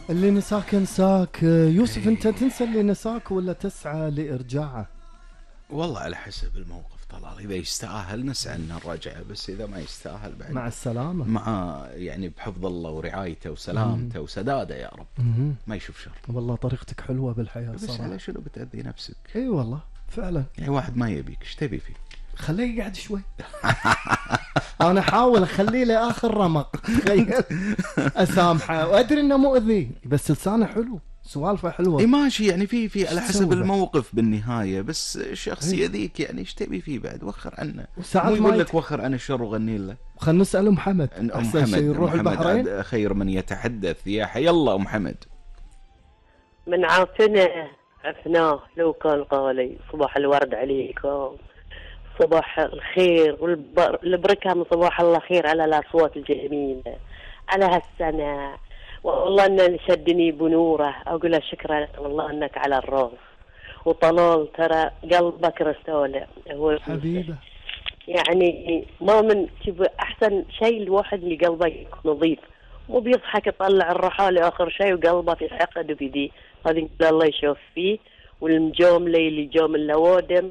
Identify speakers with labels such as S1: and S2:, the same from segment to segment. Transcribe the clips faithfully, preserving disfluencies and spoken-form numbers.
S1: اللي نساك نساك. يوسف انت تنسى اللي نساك ولا تسعى لارجاعه؟
S2: والله على حسب الموقف طلال، اذا يستاهل نسعى ان نرجعه، بس اذا ما يستاهل بعد
S1: مع السلامه،
S2: مع يعني بحفظ الله ورعايته وسلامته وسداده يا رب،
S1: مم.
S2: ما يشوف شر.
S1: والله طريقتك حلوه بالحياه
S2: بس
S1: صراحه.
S2: على شنو بتأذي نفسك؟
S1: اي والله فعلا.
S2: يعني واحد ما يبيك ايش تبي فيه؟
S1: خليه يقعد شوي. انا احاول اخليه لاخر رمق، تخيل. اسامحه وادري انه مؤذي بس لسانه حلو، سوالفه حلوه.
S2: اي ماشي، يعني في في على حسب
S1: تسوي؟
S2: الموقف بالنهايه، بس الشخص
S1: إيه.
S2: يأذيك يعني ايش تبي فيه بعد؟ وخر عنه.
S1: وساعات
S2: مو
S1: ما
S2: يقول
S1: يت...
S2: لك وخر عن الشر وغني له.
S1: خلينا نسال ام حمد،
S2: ام
S1: احسن شيء
S2: حمد،
S1: نروح
S2: ام حمد
S1: البحرين.
S2: عاد خير من يتحدث يا حي الله. ام حمد
S3: من عافنا عفناه لو كان قالي. صباح الورد عليكم، صباح الخير والبركة من صباح الله خير على الأصوات الجميلة، على هالسنة. والله أن شدني بنوره، أقول له شكرا والله أنك على الراس. وطلال ترى قلبك رسالة هو
S1: حبيبه.
S3: يعني ما من شوف أحسن شيء الواحد اللي قلبه يكون نظيف، مو بيضحك يطلع الرحالة آخر شيء وقلبه في حقد وفي دي. هذه الله يشوف فيه. والمجاملة اللي جام اللوادم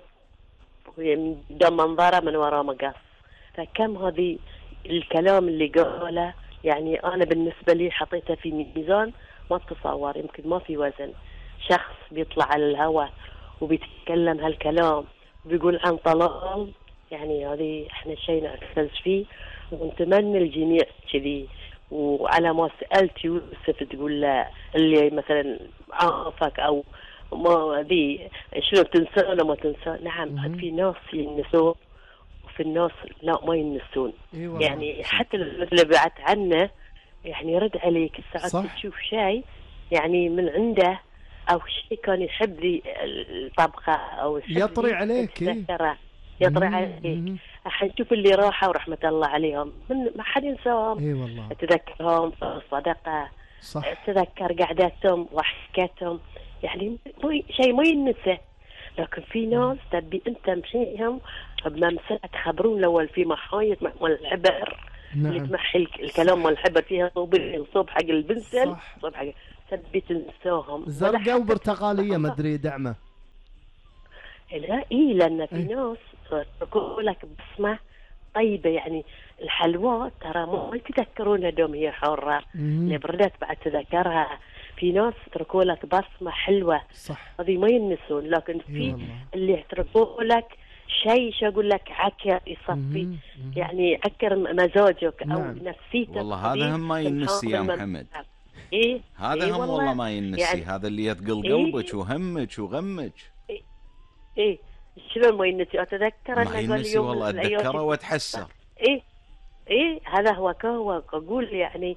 S3: قدام منظره من وراء مقص. فكم هذه الكلام اللي قاله، يعني أنا بالنسبة لي حطيته في ميزان ما تتصور، يمكن ما في وزن. شخص بيطلع على الهواء وبيتكلم هالكلام وبيقول عن طلال، يعني هذه احنا شيء نعتز فيه ونتمنى الجميع كذي. وعلى ما سألت يوسف تقول له اللي مثلا عافك أو ما ذي شنو تنسون وما تنسون. نعم في ناس ينسون وفي الناس لا ما ينسون. يعني حتى اللي بعت عنه يعني يرد عليك الساعات تشوف شيء يعني من عنده أو شيء كان يحب ذي الطبخة أو
S1: يطري عليك.
S3: يطري عليك. حنشوف اللي راحوا ورحمة الله عليهم من ما حد ينساهم.
S1: اي والله.
S3: تذكرهم صدقة، صح. تذكر قعدتهم وحكايتهم، يعني شيء ما ينسى. لكن في ناس تبي انت مشيهم بممسك تخبرون الاول في محايط مال الحبر. نعم. اللي تمحي الكلام مال الحبر فيها صوب صوب حق البنسل، صوب حق تبي تنساهم.
S1: زرقاء وبرتقاليه ما ادري دعمه.
S3: لا اي لان في ناس تقول لك بسمه طيبه، يعني الحلوى ترى ما يتذكرونها دوم هي حره، اللي بردت بعد تذكرها. في ناس يتركوا لك بصمه حلوه، صح، هذه ما ينسون. لكن في اللي يتركوا لك شيء شو اقول لك عكر يصفي، يعني عكر مزاجك. نعم. او نفسيتك.
S2: والله هذا هم ما ينسي يا محمد.
S3: ايه
S2: هذا
S3: إيه
S2: هم والله, والله ما ينسي. يعني هذا اللي يثقل
S3: إيه
S2: قلبك وهمك وغمك.
S3: ايه, إيه؟ شلون ما ينسي؟ اتذكر
S2: ما ينسي والله، اتذكره واتحسر.
S3: ايه ايه هذا هو كهو اقول يعني.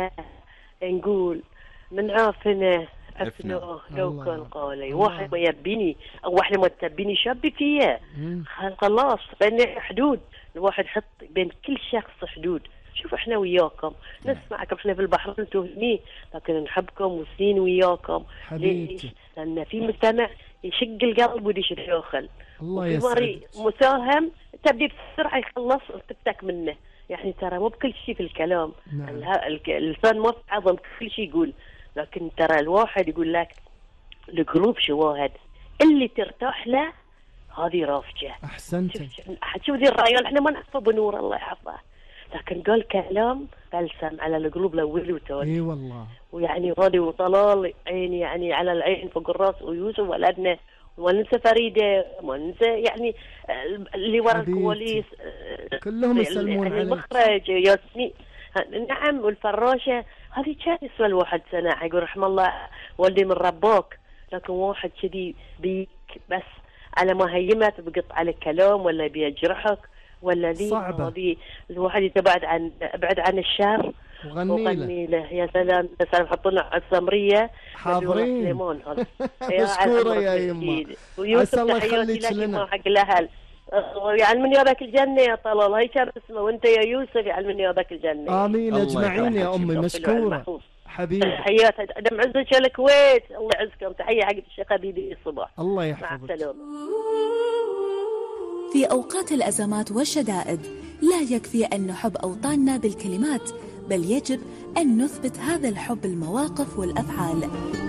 S3: فنقول من عافنا عفناه لو كان قالي. واحد ما يبيني او واحده ما تبيني شابي فيها خلاص بين حدود. الواحد يحط بين كل شخص حدود. شوف احنا وياكم نسمعكم، احنا في البحر انتم هني، لكن نحبكم وسنين وياكم. ليش؟ لان في مجتمع يشق القلب ويدش الداخل.
S1: الله يسعدك.
S3: مساهم تبدي بسرعه يخلص وتفتك منه. يعني ترى مو بكل شيء في الكلام. نعم. اللسان ما عظم كل شيء يقول، لكن ترى الواحد يقول لك القلوب شواهد، اللي ترتاح له هذه رافجه.
S1: احسنت.
S3: شوف ذي الرجال احنا ما نحفظه بنور الله يحفظه، لكن قال كلام بلسم على القلوب لولي وتولي.
S1: اي والله.
S3: ويعني غادي وطلال عيني يعني على العين فوق الراس، ويوسف ولدنا، وما ننسى فريده، وما ننسى يعني اللي ورا الكواليس
S1: كلهم يسلمون
S3: يعني
S1: عليك.
S3: المخرج ياسمين. نعم. والفراشه هذه كان يسوى الواحد سنه يقول رحم الله والدي من رباك. لكن واحد كذي بيك بس على ما هيمت بقط على كلام ولا بيجرحك ولا ذي. هذه الواحد يتبعد عن ابعد عن الشر
S1: وغني
S3: له. يا سلام يا سلام. حطونا على السمريه
S1: حاضرين.
S3: سليمان هذا
S1: مشكوره يا يما. عسى الله يخليك لنا
S3: حق الاهل. يعلمني يا ذاك الجنه يا طلال. هي كان اسمه وانت يا يوسف يعلمني يا ذاك الجنه.
S1: امين اجمعين يا امي. مشكوره حبيبي.
S3: تحيات دم عزك الكويت. الله يعزكم. تحيه حق الشيخ حبيبي الصبح.
S1: الله يحفظك.
S3: مع السلامه.
S4: في أوقات الأزمات والشدائد لا يكفي أن نحب أوطاننا بالكلمات، بل يجب أن نثبت هذا الحب بالمواقف والأفعال.